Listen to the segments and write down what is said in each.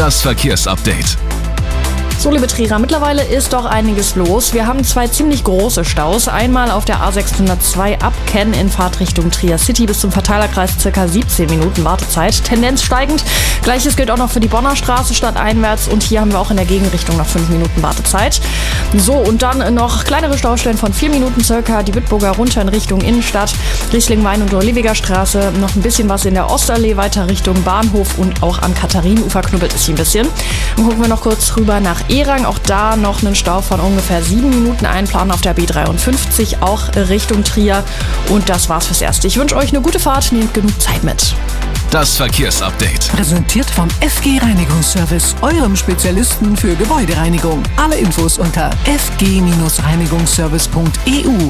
Das Verkehrsupdate. So, liebe Trierer, mittlerweile ist doch einiges los. Wir haben zwei ziemlich große Staus. Einmal auf der A602 ab Kenn in Fahrtrichtung Trier City bis zum Verteilerkreis ca. 17 Minuten Wartezeit. Tendenz steigend. Gleiches gilt auch noch für die Bonner Straße stadteinwärts. Und hier haben wir auch in der Gegenrichtung noch 5 Minuten Wartezeit. So, und dann noch kleinere Staustellen von 4 Minuten circa. Die Wittburger runter in Richtung Innenstadt. Riesling-Main und Oliviger Straße. Noch ein bisschen was in der Osterallee weiter Richtung Bahnhof. Und auch am Katharinenufer knubbelt es hier ein bisschen. Dann gucken wir noch kurz rüber nach Erang, auch da noch einen Stau von ungefähr 7 Minuten einplanen auf der B53, auch Richtung Trier. Und das war's fürs Erste. Ich wünsche euch eine gute Fahrt, nehmt genug Zeit mit. Das Verkehrsupdate. Präsentiert vom FG Reinigungsservice, eurem Spezialisten für Gebäudereinigung. Alle Infos unter fg-reinigungsservice.eu.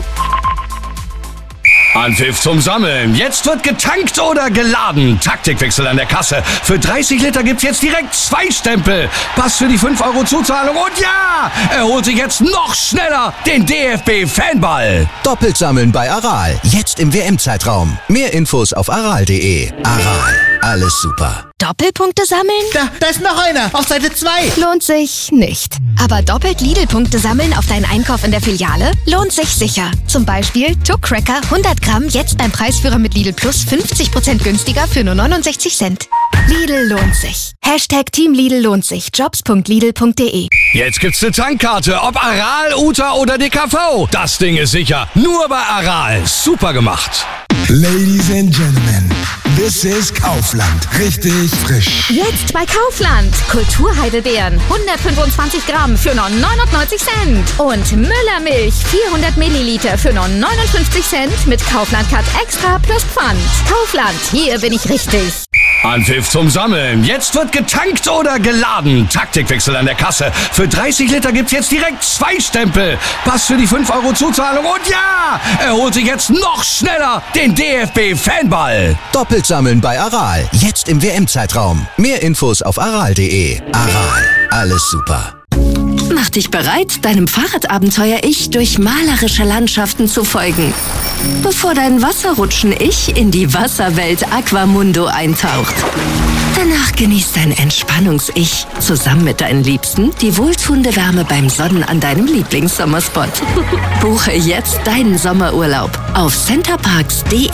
Anpfiff zum Sammeln. Jetzt wird getankt oder geladen. Taktikwechsel an der Kasse. Für 30 Liter gibt's jetzt direkt 2 Stempel. Pass für die 5 € Zuzahlung. Und ja, er holt sich jetzt noch schneller den DFB-Fanball. Doppelt sammeln bei Aral. Jetzt im WM-Zeitraum. Mehr Infos auf aral.de. Aral. Alles super. Doppelpunkte sammeln? Da ist noch einer, auf Seite 2. Lohnt sich nicht. Aber doppelt Lidl-Punkte sammeln auf deinen Einkauf in der Filiale lohnt sich sicher. Zum Beispiel Tuck Cracker 100 Gramm jetzt beim Preisführer mit Lidl Plus 50% günstiger für nur 69 Cent. Lidl lohnt sich. Hashtag Team Lidl lohnt sich. Jobs.lidl.de. Jetzt gibt's eine Tankkarte, ob Aral, Uta oder DKV. Das Ding ist sicher. Nur bei Aral. Super gemacht. Ladies and Gentlemen, this is Kaufland. Richtig frisch. Jetzt bei Kaufland. Kulturheidelbeeren 125 Gramm für nur 99 Cent. Und Müllermilch 400 Milliliter für nur 59 Cent mit Kaufland Cut Extra plus Pfand. Kaufland, hier bin ich richtig. Anpfiff zum Sammeln. Jetzt wird getankt oder geladen. Taktikwechsel an der Kasse. Für 30 Liter gibt's jetzt direkt 2 Stempel. Pass für die 5 € Zuzahlung. Und ja, er holt sich jetzt noch schneller den DFB-Fanball. Doppelt sammeln bei Aral. Jetzt im WM-Zeitraum. Mehr Infos auf aral.de. Aral. Alles super. Mach dich bereit, deinem Fahrradabenteuer-Ich durch malerische Landschaften zu folgen. Bevor dein Wasserrutschen-Ich in die Wasserwelt Aquamundo eintaucht. Danach genießt dein Entspannungs-Ich zusammen mit deinen Liebsten die wohltuende Wärme beim Sonnen an deinem Lieblingssommerspot. Buche jetzt deinen Sommerurlaub auf centerparks.de.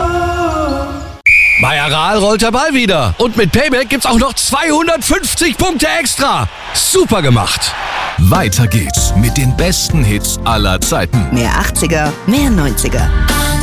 Bei Aral rollt der Ball wieder. Und mit Payback gibt's auch noch 250 Punkte extra. Super gemacht. Weiter geht's mit den besten Hits aller Zeiten. Mehr 80er, mehr 90er.